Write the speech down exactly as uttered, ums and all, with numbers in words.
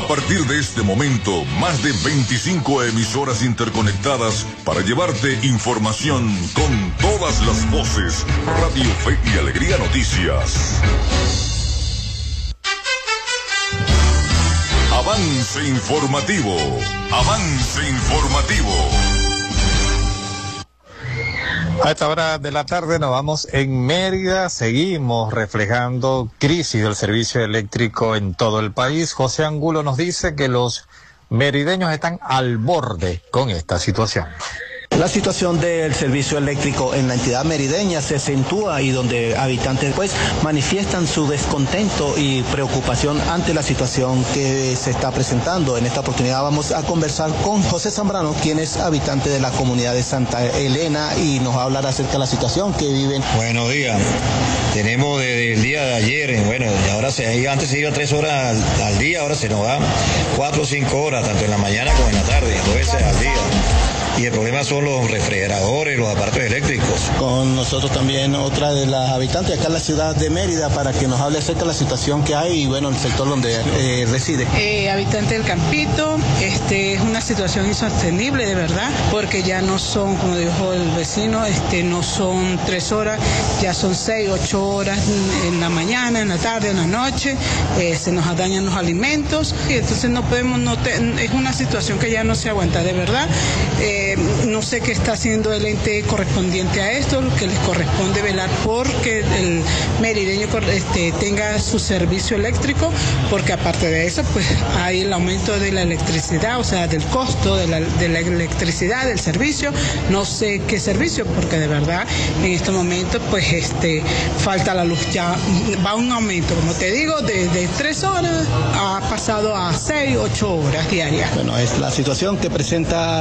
A partir de este momento, más de veinticinco emisoras interconectadas para llevarte información con todas las voces. Radio Fe y Alegría Noticias. Avance informativo. Avance informativo. A esta hora de la tarde nos vamos en Mérida, seguimos reflejando crisis del servicio eléctrico en todo el país. José Angulo nos dice que los merideños están al borde con esta situación. La situación del servicio eléctrico en la entidad merideña se acentúa y donde habitantes pues manifiestan su descontento y preocupación ante la situación que se está presentando. En esta oportunidad vamos a conversar con José Zambrano, quien es habitante de la comunidad de Santa Elena y nos va a hablar acerca de la situación que viven. Buenos días. Tenemos desde el día de ayer, bueno, y ahora se iba, antes se iba tres horas al, al día, ahora se nos va cuatro o cinco horas, tanto en la mañana como en la tarde, dos veces al día. Y el problema son los refrigeradores, los aparatos eléctricos. Con nosotros también otra de las habitantes acá en la ciudad de Mérida para que nos hable acerca de la situación que hay y bueno, el sector donde eh, reside. Eh, habitante del Campito, este es una situación insostenible de verdad, porque ya no son, como dijo el vecino, este no son tres horas, ya son seis, ocho horas en la mañana, en la tarde, en la noche, eh, se nos dañan los alimentos y entonces no podemos, no te, es una situación que ya no se aguanta de verdad. Eh, No sé qué está haciendo el ente correspondiente a esto, que les corresponde velar por que el merideño este, tenga su servicio eléctrico, porque aparte de eso, pues hay el aumento de la electricidad, o sea, del costo de la, de la electricidad, del servicio, no sé qué servicio, porque de verdad en este momento, pues este, falta la luz, ya va un aumento, como te digo, de, de tres horas ha pasado a seis, ocho horas diarias. Bueno, es la situación que presenta